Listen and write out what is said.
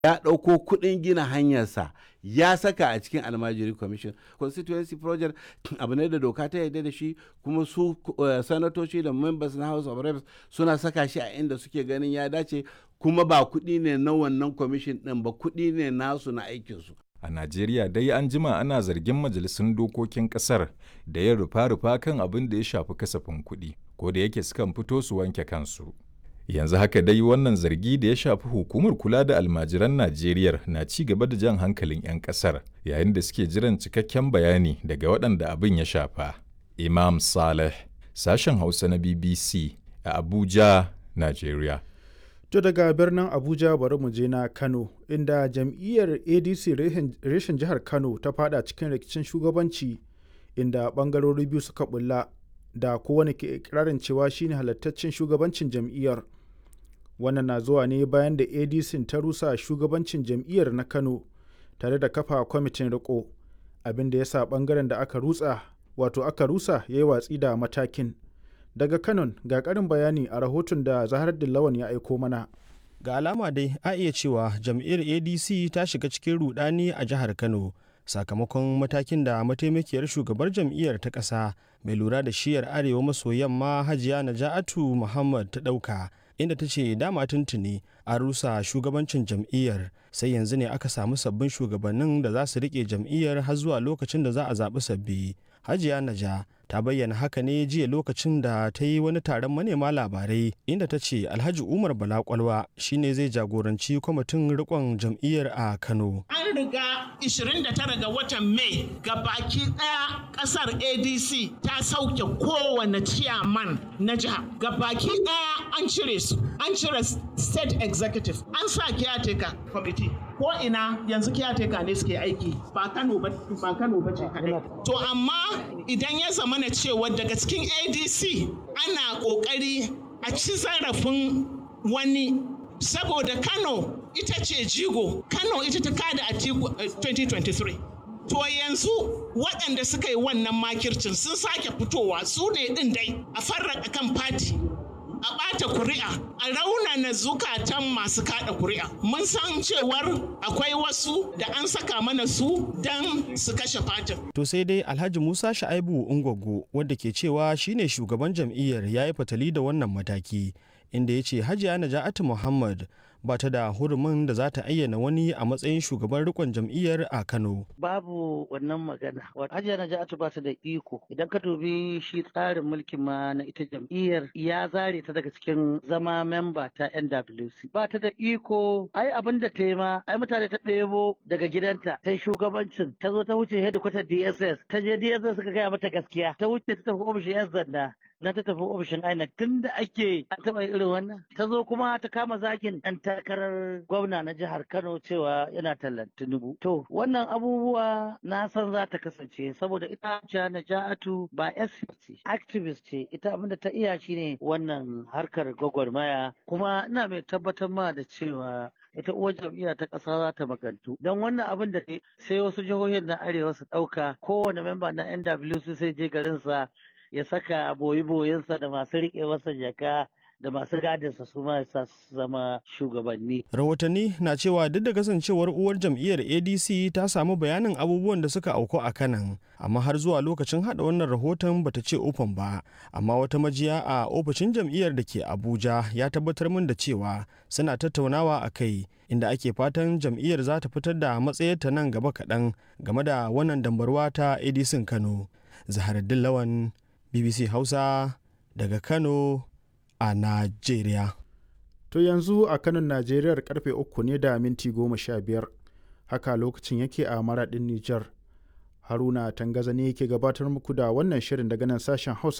ya ɗauko kuɗin gina hanyarsa ya saka a cikin almajiri commission. Constituency project abu ne da doka ta yarda da shi, kuma su sanatoci da members na House of Reps suna saka shi a inda suke ganin ya dace, kuma ba kuɗi ne na wannan commission ɗin ba, kuɗi ne nasu na aikinsu. A Najeriya dai an jima ana zargin majalisun dokokin ƙasar da yin rufa-rufa kan abin da ya shafi kasafin kuɗi, ko da yake sukan fito su wanke kansu. Yanzu haka dai wannan zargi da ya shafi hukumar kula da almajiran Najeriya na ci gaba da jan hankalin 'yan ƙasar, yayin da suke jiran cikakken bayani daga waɗanda abin ya shafa. Imam Saleh, sashen Hausa na BBC a Abuja, Najeriya. To daga birnin Abuja bari mu je na Kano, inda jam'iyyar ADC reshen jihar Kano ta fada cikin rikicin shugabanci, inda bangarori biyu suka bulla da kowane ke ikirarin cewa shine halattaccen shugabancin jam'iyyar. Wannan na zuwa ne bayan da ADC ta rusa shugabancin jam'iyyar na Kano tare da kafa kwamitin riko, abin da ya sa bangaren da aka rusa ya yi watsi da matakin. Daga Kano ga ƙarin bayani a rahoton da Zahar Dillawan ya aiko mana. Ga alama dai a iya cewa jam'iyyar ADC ta shiga cikin rudani a jihar Kano sakamakon matakin da mataimakiyar shugabar jam'iyyar ta ƙasa mai lura da shiyar arewa maso yamma Hajiya Naja'atu Muhammad ta ɗauka, inda ta ce dama tuntuni a rusa shugabancin jam'iyyar, sai yanzu ne aka samu sabbin shugabannin da za su riƙe jam'iyyar har zuwa lokacin da za a zaɓi sabbi. Hajiya Naja ta bayyana haka ne jiya lokacin da ta yi wani taron manema labarai, inda ta ce Alhaji Umar Bala Kwalwa shine zai jagoranci kwamitin rikon jam'iyyar a Kano. An riga 29 ga watan Mai ga baki daya kasar ADC ta sauke kowane ciyaman na jiha. Ga baki daya an cire su, an cire state executive, an sa caretaker committee. Ko ina yanzu caretaker ne suke aiki, ba Kano ba ce kadai. To amma idan ya zama na cewa daga cikin ADC ana kokari a ci zarafin wani, saboda Kano ita ce jigo, Kano ita ta kada a 2023. To yanzu waɗanda suka yi wannan makircin sun sake fitowa, su ne ɗin dai a farraka kan fati, a ɓata kuri'a, a raunana zukatan masu kaɗa kuri'a. Mun san cewar akwai wasu da an saka mana su don su kashe fatin. To sai dai Alhaji Musa Sha'aibu Ungwaggo, wanda ke cewa shine shugaban jam'iyyar, ya yi fatali da wannan mataki, inda ya ce Hajiya Naja'atu Muhammad ba ta da hurumin da za ta ayyana wani a matsayin shugaban rikon jam'iyyar a Kano. Babu wannan magana. Hajiya Naja'atu ba ta da iko. Idan ka dubi shi tsarin mulkin ma na ita jam'iyyar, ya zare ta daga cikin zama memba ta NWC. Ba ta da iko. Ai abin da ta yi ma, ai mutane ta ɗebo daga gidanta, ta yi shugabancin, ta zo ta wuce hedikwatar DSS, ta je DSS suka gaya mata gaskiya, ta wuce ta tafi ofishin 'yan sanda. Na ta tafi ofishin INEC tun da ake an taɓa irin wannan. Ta zo kuma ta kama zakin ɗan takarar gwamna na jihar Kano cewa yana tallan Tinubu. To wannan abubuwa na san za ta kasance saboda ita Naja'atu ba SC ce, activist ce, ita abinda ta iya shine wannan harkar gwagwarmaya, kuma ina mai tabbatar ma da cewa ita uwar jam'iyya ta ƙasa za ta magantu don wannan abin da sai wasu jihohin na arewa su ɗauka, kowane memba na NWC sai je garinsa ya saka boyi-boyinsa da masu riƙe masa jaka da masu gadinsa su ma su zama shugabanni. Rahotanni na cewa duk da kasancewar uwar jam'iyyar ADC ta samu bayanin abubuwan da suka auku a Kanan, amma har zuwa lokacin hada wannan rahoton bata ce ofan ba, amma wata majiya a ofishin jam'iyyar da ke Abuja ya tabbatar min da cewa suna tattaunawa a kai, inda ake fatan jam'iyyar za ta fitar da matsayarta nan gaba kaɗan game da wannan dambarwa ta ADC Kano. Zaharaddin Lawan, BBC Hausa daga Kano a Najeriya. To yanzu a Kanon Najeriya karfe 3 ne da minti 15, haka lokacin yake a Maraɗin Nijar. Haruna Tangaza ne yake gabatar muku da wannan shirin daga nan sashen Hausa